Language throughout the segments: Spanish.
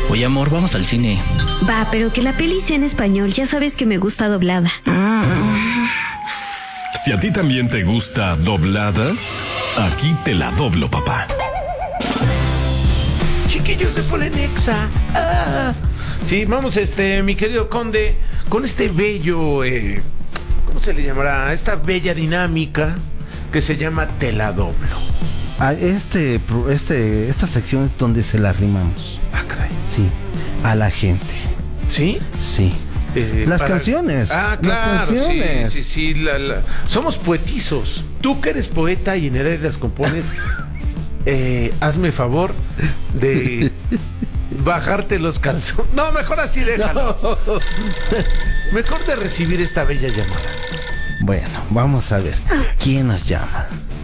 Oye, amor, vamos al cine. Va, pero que la peli sea en español. Ya sabes que me gusta doblada. Si a ti también te gusta doblada, aquí te la doblo, papá. Chiquillos de Polenexa. Sí, vamos, mi querido Conde, con este bello, ¿cómo se le llamará? Esta bella dinámica que se llama Te la doblo. Esta sección es donde se la rimamos. Ah, caray. Sí, a la gente. ¿Sí? Sí. Las canciones. Claro, las canciones. sí. Somos poetizos. Tú que eres poeta y en el aire las compones, hazme favor de bajarte los calzones. No, mejor así déjalo. No. Mejor de recibir esta bella llamada. Bueno, vamos a ver. ¿Quién nos llama?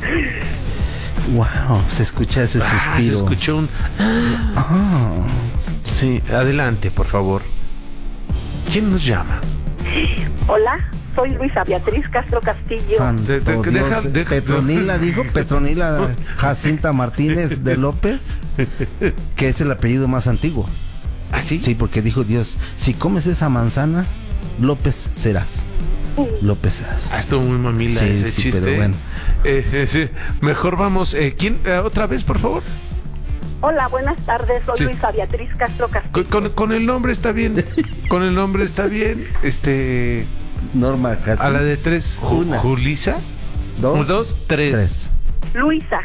Wow, se escucha ese suspiro. Se escuchó un... Sí, adelante, por favor. ¿Quién nos llama? Hola, soy Luisa Beatriz Castro Castillo. Santo Dios. Petronila, dijo Petronila Jacinta Martínez de López, que es el apellido más antiguo. ¿Ah, sí? Sí, porque dijo Dios, si comes esa manzana, López serás. López serás. Estuvo muy mamila ese chiste. Pero bueno. Sí. Mejor vamos. ¿Quién? Otra vez, por favor. Hola, buenas tardes. Soy Luisa Beatriz Castro Castillo. Con el nombre está bien. Con el nombre está bien. Norma Castillo. A la de 3. ¿Julisa? 2, 3. Luisa.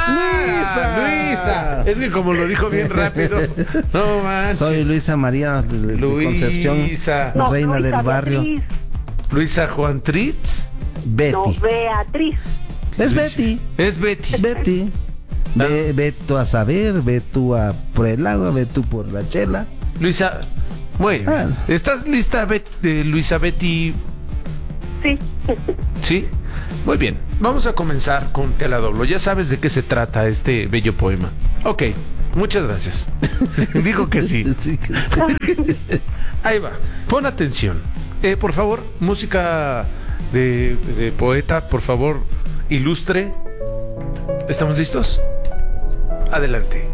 Luisa. Es que como lo dijo bien rápido. No manches. Soy Luisa María de Concepción, reina del barrio. Beatriz. Luisa Juan Tritz. Betty. No, Beatriz. Es Betty. Es Betty. Betty. Ve tú a saber, ve tú a por el agua, ve tú por la chela. Luisa, bueno, ¿estás lista, Luisa Betty? Sí. ¿Sí? Muy bien, vamos a comenzar con Te la doblo. Ya sabes de qué se trata este bello poema. Ok, muchas gracias. Dijo que sí. Ahí va, pon atención. Por favor, música de poeta, por favor, ilustre. ¿Estamos listos? Adelante.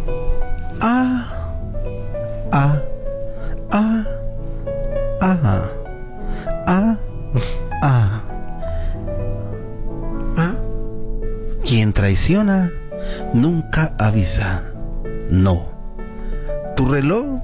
Quien traiciona nunca avisa. No. Tu reloj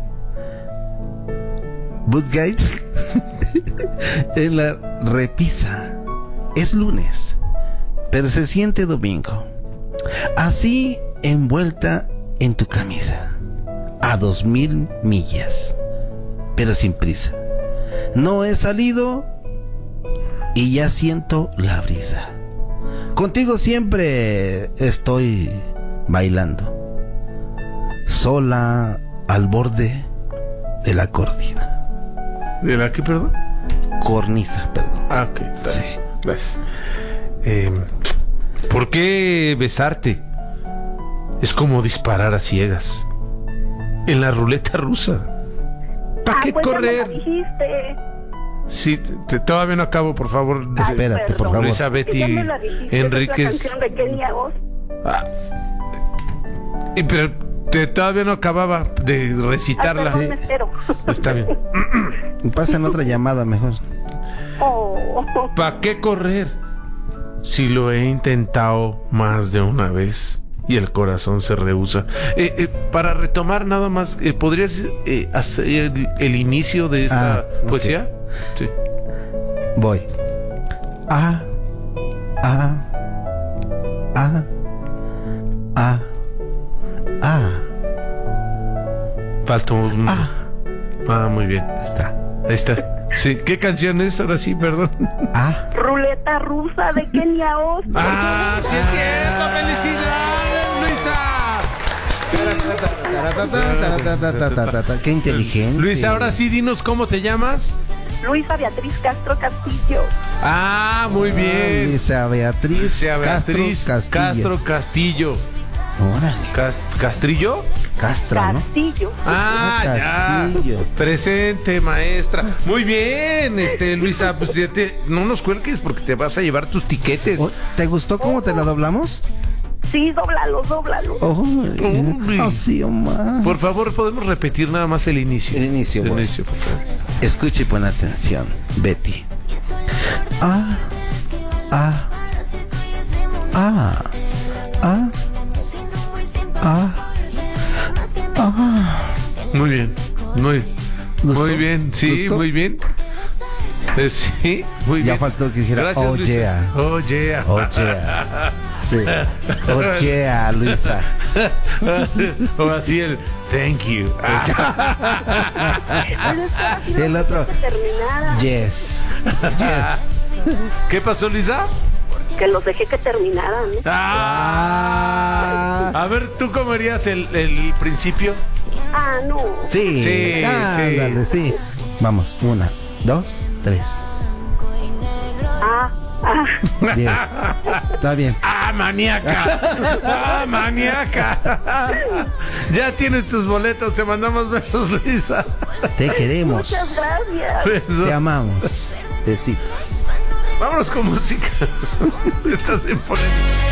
Budgate en la repisa. Es lunes, pero se siente domingo. Así envuelta en tu camisa, a 2000 millas, pero sin prisa. No he salido y ya siento la brisa. Contigo siempre estoy bailando, sola al borde de la cornisa. ¿De la qué, perdón? Cornisa, perdón. Ok, está bien. Gracias. ¿Por qué besarte? Es como disparar a ciegas en la ruleta rusa. ¿Para qué correr? Ya me la dijiste. Sí, todavía no acabo, por favor. Espérate, por favor. Luisa Betty Enríquez. Es la canción de Kenia Oz. Pero todavía no acababa de recitarla. Perdón, me espero. Está bien. Pasan otra llamada mejor. ¿Para qué correr? Si lo he intentado más de una vez y el corazón se rehúsa. Para retomar nada más, ¿podrías hacer el inicio de esta poesía? Sí. Voy. Falta un... muy bien. Ahí está. Sí. ¿Qué canción es? Ahora sí, perdón. Ruleta rusa de Kenia Oz. Sí es cierto. ¡Felicidades, Luisa! Qué inteligente. Luisa, ahora sí, dinos cómo te llamas. Luisa Beatriz Castro Castillo. Muy bien. Luisa Beatriz Castro Castillo. Órale. ¿Castrillo? Castro, ¿no? Castillo. Castillo. Ya. Presente, maestra. Muy bien, Luisa, pues no nos cuelgues porque te vas a llevar tus tiquetes. ¿Te gustó cómo te la doblamos? Sí, dóblalo. Ay, así, Omar. Por favor, ¿podemos repetir nada más el inicio? El inicio, El bueno. inicio, por favor. Escuche y pon atención, Betty. Ah, ah, ah, ah, ah, ah. Muy bien, ¿Gustó? muy bien, sí, ¿Gustó? muy bien. Sí, muy Ya bien. faltó que dijera, Gracias, oh, Luisa. yeah. Oh, yeah. Oh, yeah. Sí. Oh, yeah, Luisa. O así el thank you. El otro, Terminara. yes. Yes. ¿Qué pasó, Lisa? Que los dejé que terminaran. Ah. A ver, ¿tú cómo harías el principio? Ah, no. Sí, Sí, ándale, sí. Vamos, 1, 2, 3. Bien. Está bien. ¡Ah, maníaca! ¡Ah, maníaca! Ya tienes tus boletos, te mandamos besos, Luisa. Te queremos. Muchas gracias. Besos. Te amamos. Besitos. Vámonos con música. Estás en polémica.